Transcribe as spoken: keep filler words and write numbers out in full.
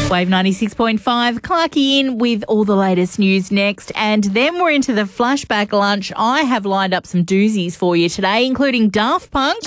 Wave ninety-six point five, Clarky in with all the latest news next. And then we're into the flashback lunch. I have lined up some doozies for you today, including Daft Punk.